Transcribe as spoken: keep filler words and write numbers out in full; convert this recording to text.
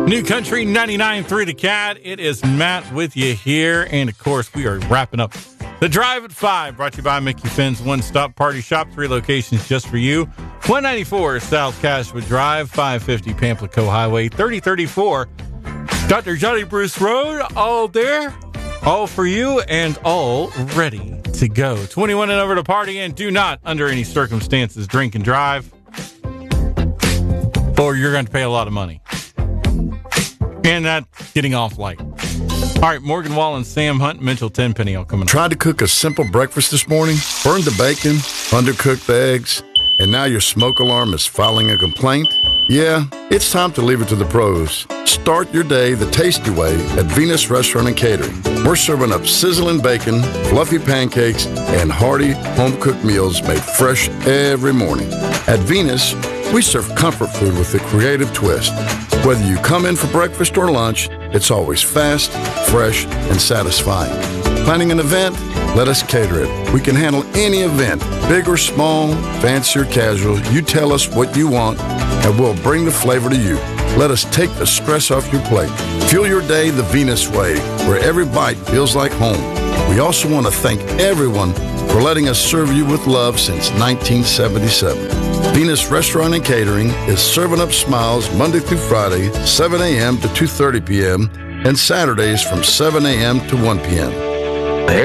New Country ninety-nine point three The Cat. It is Matt with you here. And, of course, we are wrapping up the Drive at five, brought to you by Mickey Finn's One Stop Party Shop. Three locations just for you. one ninety-four South Cashwood Drive, five fifty Pamplico Highway, thirty thirty-four Doctor Johnny Bruce Road. All there, all for you, and all ready to go. twenty-one and over to party, and do not, under any circumstances, drink and drive, or you're going to pay a lot of money. And that's getting off light. All right, Morgan Wall and Sam Hunt, Mitchell Tenpenny, all coming up. Tried to cook a simple breakfast this morning, burned the bacon, undercooked the eggs, and now your smoke alarm is filing a complaint? Yeah, it's time to leave it to the pros. Start your day the tasty way at Venus Restaurant and Catering. We're serving up sizzling bacon, fluffy pancakes, and hearty home-cooked meals made fresh every morning. At Venus, we serve comfort food with a creative twist. Whether you come in for breakfast or lunch, it's always fast, fresh, and satisfying. Planning an event? Let us cater it. We can handle any event, big or small, fancy or casual. You tell us what you want, and we'll bring the flavor to you. Let us take the stress off your plate. Fuel your day the Venus way, where every bite feels like home. We also want to thank everyone for letting us serve you with love since nineteen seventy-seven. Venus Restaurant and Catering is serving up smiles Monday through Friday, seven a.m. to two thirty p.m., and Saturdays from seven a.m. to one p.m.